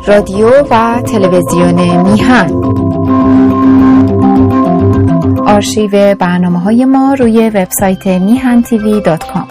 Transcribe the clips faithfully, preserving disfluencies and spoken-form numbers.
رادیو و تلویزیون میهن. آرشیو برنامه‌های ما روی وبسایت میهن تیوی دات کام.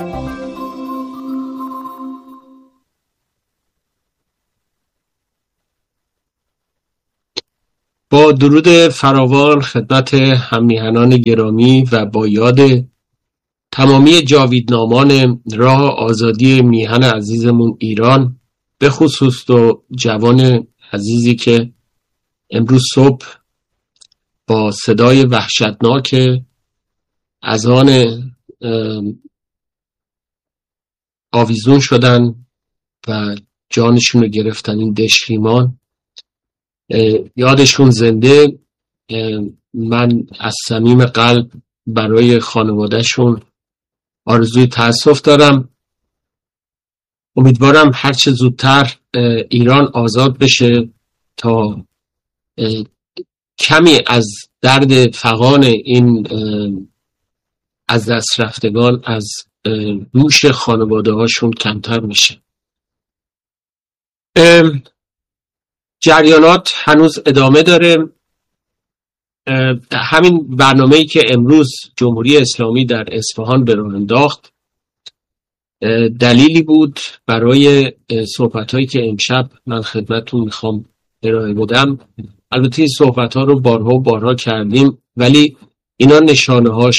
با درود فراوان خدمت هم‌میهنان گرامی و با یاد تمامی جاویدنامان راه آزادی میهن عزیزمون ایران، به خصوص تو جوان عزیزی که امروز صبح با صدای وحشتناک اذان آویزون شدن و جانشون رو گرفتن، این دشخیمان، یادشون زنده. من از صمیم قلب برای خانوادهشون آرزوی تأسف دارم. امیدوارم هرچه زودتر ایران آزاد بشه تا کمی از درد فغان این از دست رفتگان از دوش خانواده هاشون کمتر میشه. جریانات هنوز ادامه داره. همین برنامه‌ای که امروز جمهوری اسلامی در اصفهان به راه انداخت دلیلی بود برای صحبت‌هایی که امشب من خدمتتون میخوام ارائه بدم. البته این صحبت‌ها رو بارها و بارها کردیم، ولی اینا نشانه هاش.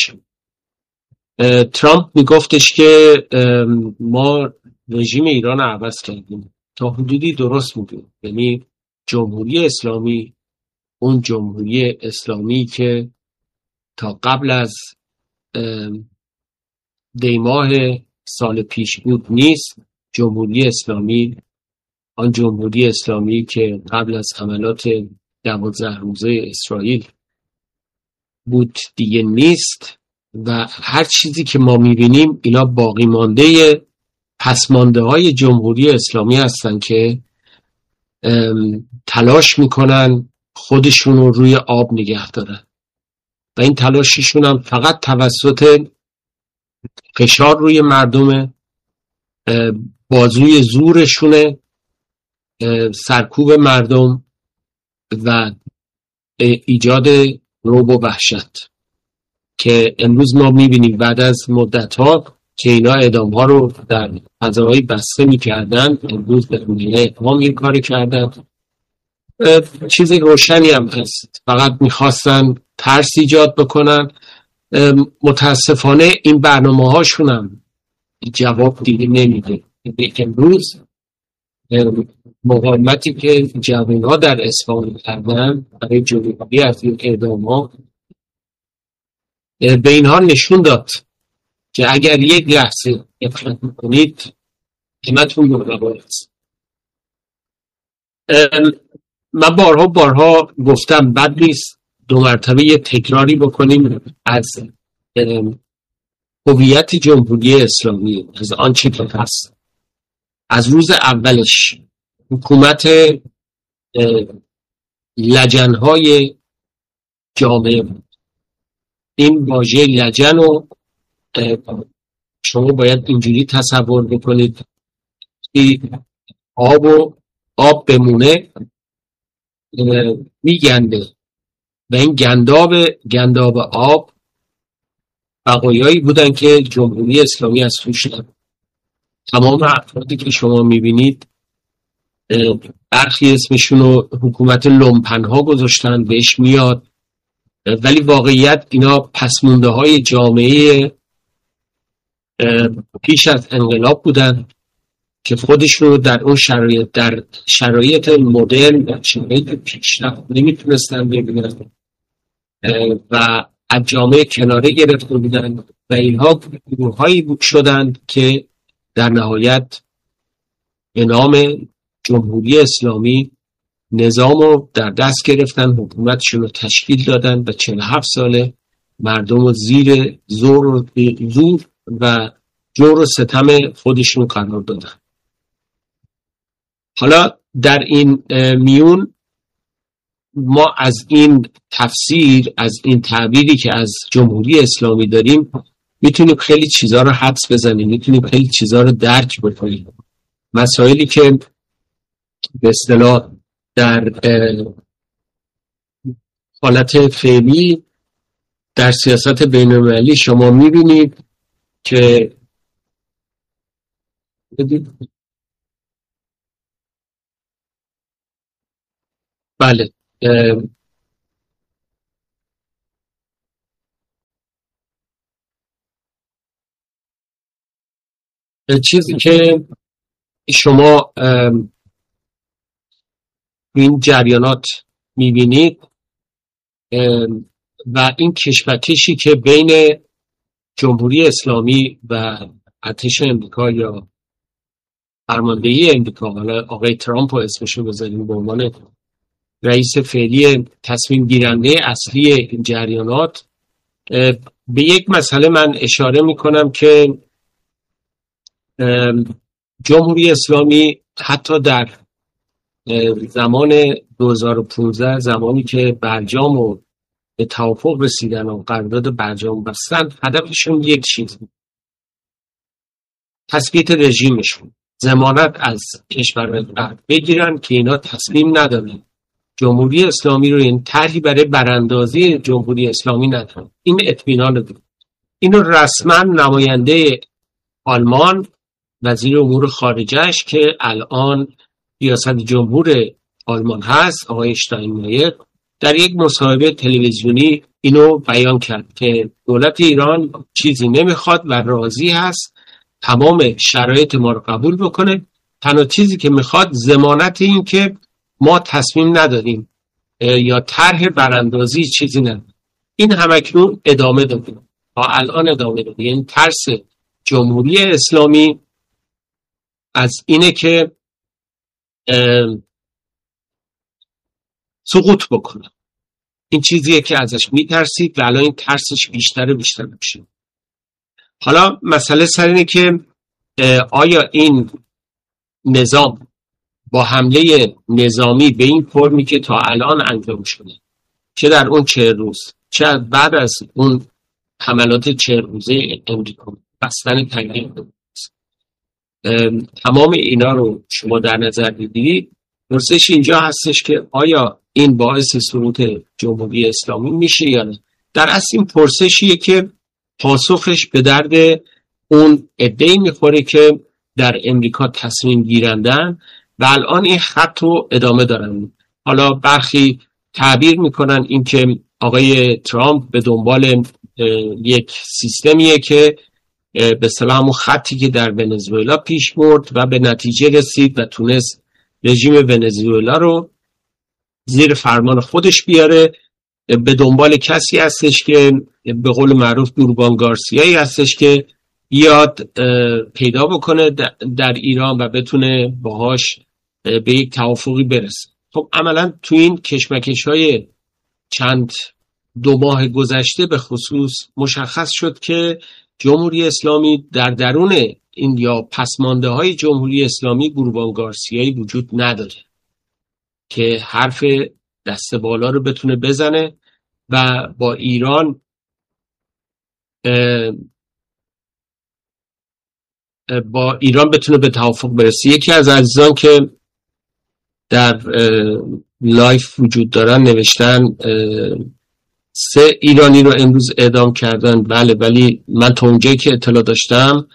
ترامپ میگفتش که ما رژیم ایران رو عوض کردیم. تا حدودی درست میگه، یعنی جمهوری اسلامی اون جمهوری اسلامی که تا قبل از دیماه سال پیش بود نیست. جمهوری اسلامی آن جمهوری اسلامی که قبل از حملات دوازده روزه اسرائیل بود دیگه نیست و هر چیزی که ما میبینیم اینا باقی مانده پسمانده های جمهوری اسلامی هستن که تلاش میکنن خودشون رو روی آب نگه دارن و این تلاششون هم فقط توسط فشار روی مردم، بازوی زورشونه، سرکوب مردم و ایجاد رعب و وحشت که امروز ما میبینیم بعد از مدت‌ها که اینا اعدام‌ها رو در فضاهای بسته می‌کردن، امروز به گونه اعدام این کار کردن. چیزی روشنی هم هست، فقط می‌خواستن ترس ایجاد بکنن. متاسفانه این برنامه‌هاشون هم جواب دیگه نمیده. امروز مقاومتی که جوان‌ها در اصفهان کردن برای جلوگیری از این اعدام‌ها به اینها نشون داد که اگر یک لحظه اقدام کنید همتون مقابل است. من بارها بارها گفتم بد نیست دو مرتبه یه تکراری بکنیم از هویت جمهوری اسلامی، از آنچه که هست. از روز اولش حکومت لجن‌های جامعه بود. این واژه لجن رو شما باید اینجوری تصور بکنید که آب و آب بمونه میگنده و این گنداب گنداب آب بقایایی بودن که جمهوری اسلامی از توش نبود. تمام افرادی که شما میبینید برخی اسمشون رو حکومت لومپنها گذاشتن، بهش میاد، ولی واقعیت اینا پسمونده های جامعه پیش از انقلاب بودن که خودشون رو در اون شرایط در شرایط مدرن در شرایط پیشرفت نمیتونستن ببینن و از جامعه کناره گرفته بودن و اینها گروه‌هایی شدند که در نهایت به نام جمهوری اسلامی نظام رو در دست گرفتن، حکومتشون رو تشکیل دادن و چهل و هفت ساله مردم رو زیر زور و زور و جور و ستم خودشون قرار دادن. حالا در این میون ما از این تفسیر، از این تعبیری که از جمهوری اسلامی داریم میتونیم خیلی چیزا رو حدس بزنیم، میتونیم خیلی چیزا رو درک بکنیم. مسائلی که به اصطلاح در حالت فعلی در سیاست بین‌المللی شما می‌بینید که بله چیزی که شما این جریانات می‌بینید و این کشمکشی که بین جمهوری اسلامی و ارتش امریکا یا فرماندهی امریکا، حالا آقای ترامپ رو اسمشو بذاریم به عنوان رئیس فعلی تصمیم گیرنده اصلی این جریانات، به یک مسئله من اشاره میکنم که جمهوری اسلامی حتی در زمان دو هزار و پانزده، زمانی که برجام و به توافق رسیدن و قرارداد برجام بستن، هدفشون یک چیز بود: تثبیت رژیمشون، ضمانت از کشور بگیرن که اینا تسلیم ندارن جمهوری اسلامی رو، این طرحی برای براندازی جمهوری اسلامی ندارن. این اطمینان بود. اینو رسما نماینده آلمان، وزیر امور خارجه‌اش که الان ریاست جمهور آلمان هست، آقای اشتاینمایر، در یک مصاحبه تلویزیونی اینو بیان کرد که دولت ایران چیزی نمیخواد و راضی هست تمام شرایط ما رو قبول بکنه، تنها چیزی که میخواد ضمانت این که ما تصمیم نداریم یا طرح براندازی چیزی نداریم. این همکنون ادامه داده، تا الان ادامه داده. یعنی ترس جمهوری اسلامی از اینه که سقوط بکنه، این چیزیه که ازش میترسید و الان این ترسش بیشتر و بیشتر میشه. حالا مسئله سر اینه که آیا این نظام با حمله نظامی به این فرمی که تا الان انجام شده، چه در اون چه روز، چه بعد از اون حملات چه روزه امریکا، بستن تنگی، تمام اینا رو شما در نظر بگیرید، پرسش اینجا هستش که آیا این باعث سقوط جمهوری اسلامی میشه یا نه؟ در اصل این پرسشیه که پاسخش به درد اون عده‌ای میخوره که در امریکا تصمیم گیرندن و الان این خط رو ادامه دارن. حالا برخی تعبیر میکنن این که آقای ترامپ به دنبال یک سیستمیه که به اصطلاح همون خطی که در ونزوئلا پیش برد و به نتیجه رسید و تونست رژیم ونزوئلا رو زیر فرمان خودش بیاره. به دنبال کسی هستش که به قول معروف دوربان گارسیایی هستش که بیاد پیدا بکنه در ایران و بتونه باهاش به یک توافقی برسه. خب عملا تو این کشمکش‌های چند دو ماه گذشته به خصوص مشخص شد که جمهوری اسلامی در درون این یا پسمانده های جمهوری اسلامی دوربان گارسیایی وجود نداره که حرف دست بالا رو بتونه بزنه و با ایران با ایران بتونه به توافق برسه. یکی از عزیزان که در لایف وجود دارن نوشتن سه ایرانی رو امروز اعدام کردن. بله، ولی من تا اونجایی که اطلاع داشتم،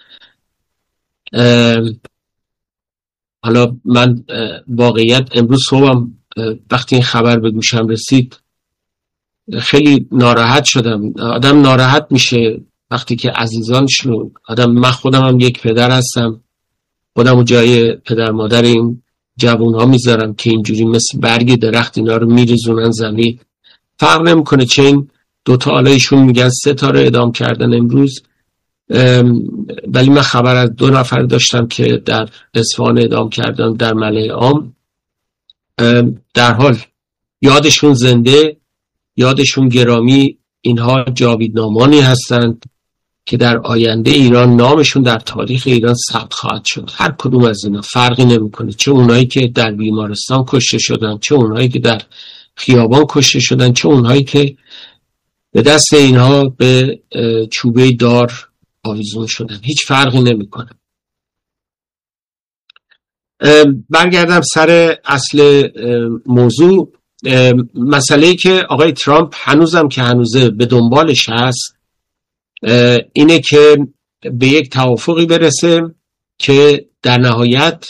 حالا من واقعیت امروز صبحم وقتی این خبر به گوشم رسید خیلی ناراحت شدم. آدم ناراحت میشه وقتی که عزیزانشون آدم، من خودم هم یک پدر هستم، خودم رو جای پدر مادر این جوان ها میذارم که اینجوری مثل برگ درخت اینا رو میریزونن زمین. فرق نمیکنه چه این دوتا آلایشون میگن سه تا رو اعدام کردن امروز، ولی من خبر از دو نفر داشتم که در اصفهان اعدام کردن در ملأ عام. در حال یادشون زنده، یادشون گرامی. اینها جاویدنامانی هستند که در آینده ایران نامشون در تاریخ ایران ثبت خواهد شد. هر کدوم از اینا فرقی نمیکنه، چه اونایی که در بیمارستان کشته شدن، چه اونایی که در خیابان کشته شدن، چه اونایی که به دست اینها به چوبه دار آویزون شدن. هیچ فرقی نمیکنه. برگردم سر اصل موضوع. مسئله‌ای که آقای ترامپ هنوزم که هنوزه به دنبالش هست اینه که به یک توافقی برسه که در نهایت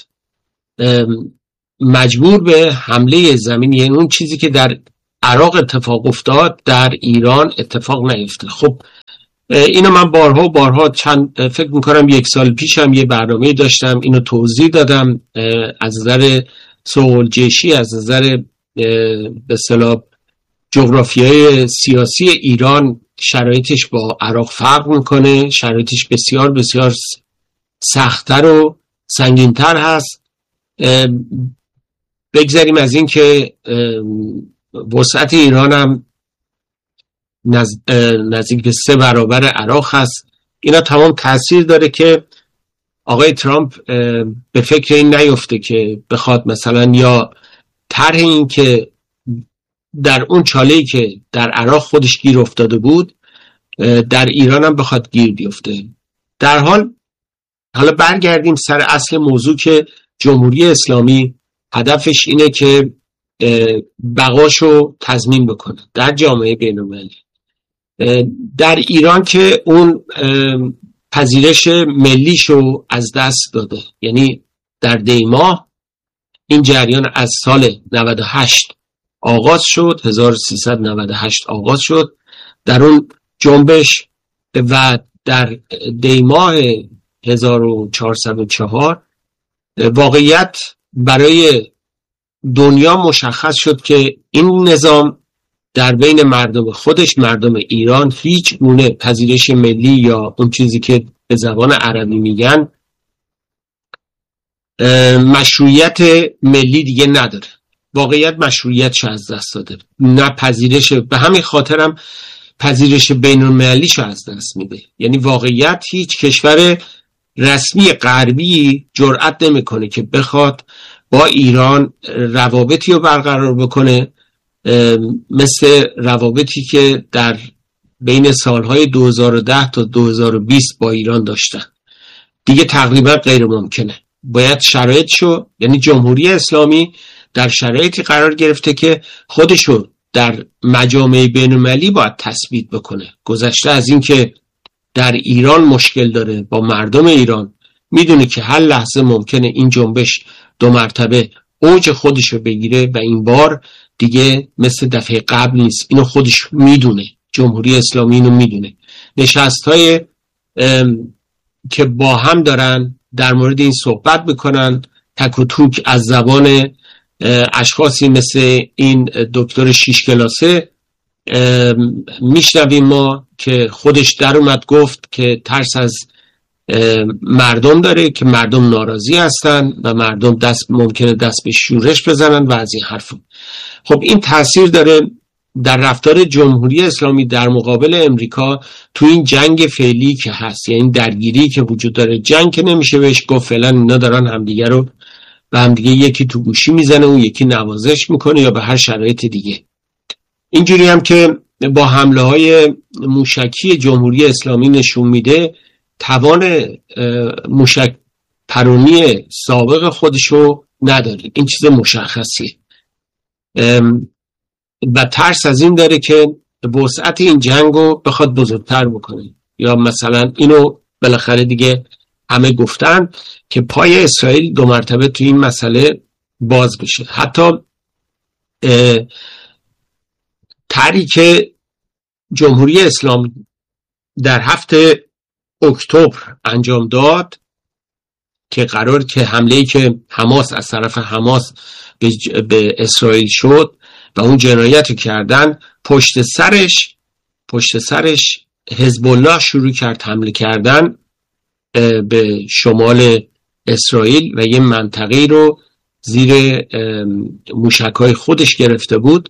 مجبور به حمله زمینی، یعنی اون چیزی که در عراق اتفاق افتاد در ایران اتفاق نیفته. خب اینو من بارها بارها چند فکر میکنم یک سال پیش هم یه برنامه داشتم، اینو توضیح دادم از نظر صلح‌جویی، از نظر به اصطلاح جغرافیای سیاسی ایران شرایطش با عراق فرق میکنه، شرایطش بسیار بسیار سخت‌تر و سنگین‌تر هست. بگذاریم از این که وسعت ایران هم نزدیک به سه برابر عراق هست. اینا تمام تاثیر داره که آقای ترامپ به فکر این نیفته که بخواد مثلا یا طرح این که در اون چاله‌ای که در عراق خودش گیر افتاده بود در ایران هم بخواد گیر بیفته. در حال حالا برگردیم سر اصل موضوع که جمهوری اسلامی هدفش اینه که بقاشو تضمین بکنه در جامعه بین‌المللی. در ایران که اون پذیرش ملیشو از دست داده، یعنی در دی ماه این جریان از سال نود و هشت آغاز شد، هزار و سیصد و نود و هشت آغاز شد در اون جنبش و در دی ماه هزار و چهارصد و چهار واقعیت برای دنیا مشخص شد که این نظام در بین مردم خودش، مردم ایران، هیچ گونه پذیرش ملی یا اون چیزی که به زبان عربی میگن مشروعیت ملی دیگه نداره. واقعیت مشروعیتش از دست داده، نه پذیرش، به همین خاطرم پذیرش بین المللیش از دست میده. یعنی واقعیت هیچ کشور رسمی غربی جرئت نمیکنه که بخواد با ایران روابطی رو برقرار بکنه مثل روابطی که در بین سالهای دو هزار و ده تا دو هزار و بیست با ایران داشتن. دیگه تقریبا غیر ممکنه. باید شرایطشو، یعنی جمهوری اسلامی در شرایطی قرار گرفته که خودشو در مجامع بین‌المللی باید تثبیت بکنه. گذشته از این که در ایران مشکل داره با مردم ایران، میدونه که هر لحظه ممکنه این جنبش دو مرتبه اوج خودشو بگیره و این بار دیگه مثل دفعه قبل نیست. اینو خودش میدونه، جمهوری اسلامی اینو میدونه. نشست‌های که با هم دارن در مورد این صحبت بکنن، تک و توک از زبان اشخاصی مثل این دکتر شیش کلاسه میشنویم ما که خودش در اومد گفت که ترس از مردم داره، که مردم ناراضی هستن و مردم دست ممکنه دست به شورش بزنن و از این حرفا. خب این تاثیر داره در رفتار جمهوری اسلامی در مقابل امریکا تو این جنگ فعلی که هست، یعنی درگیری که وجود داره. جنگ که نمیشه بهش گفت، فعلا اینا دارن همدیگه رو به همدیگه یکی تو گوشی میزنه و یکی نوازش میکنه یا به هر شرایط دیگه. اینجوری هم که با حمله های موشکی جمهوری اسلامی نشون میده توان موشک پرونی سابق خودشو نداره. این چیز مشخصیه و ترس از این داره که وسعت این جنگو بخواد بزرگتر بکنه، یا مثلا اینو بالاخره دیگه همه گفتن که پای اسرائیل دو مرتبه توی این مسئله باز بشه. حتی طرحی که جمهوری اسلامی در هفته اکتبر انجام داد که قرار که حمله‌ای که حماس از طرف حماس به, به اسرائیل شد و اون جنایت کردن، پشت سرش پشت سرش حزب الله شروع کرد حمله کردن به شمال اسرائیل و یه منطقه‌ای رو زیر موشک‌های خودش گرفته بود.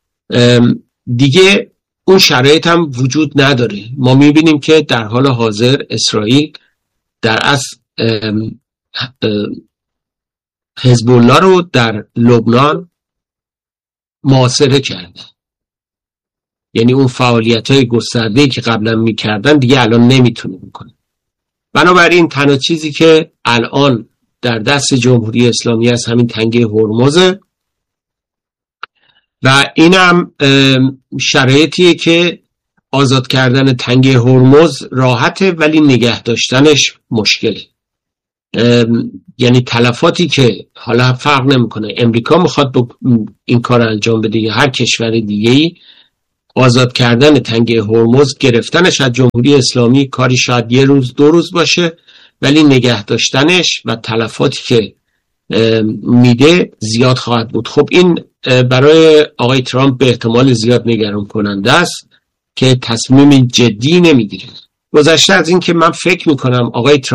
دیگه اون شرایط هم وجود نداره. ما میبینیم که در حال حاضر اسرائیل در اصل حزب الله رو در لبنان محاصره کرده. یعنی اون فعالیت‌های گسترده‌ای که قبلا میکردن دیگه الان نمیتونه بکنه. بنابراین تنها چیزی که الان در دست جمهوری اسلامی از همین تنگه هرمزه و اینم شرایطیه که آزاد کردن تنگه هرمز راحته ولی نگه داشتنش مشکله. یعنی تلفاتی که حالا فرق نمیکنه امریکا میخواد این کار انجام بده یا هر کشور دیگه‌ای، آزاد کردن تنگه هرمز، گرفتنش از جمهوری اسلامی کاری شاید یه روز دو روز باشه ولی نگه داشتنش و تلفاتی که میده زیاد خواهد بود. خب این برای آقای ترامپ به احتمال زیاد نگران کننده است که تصمیم جدی نمیگیره. گذشته از این که من فکر میکنم آقای ترامپ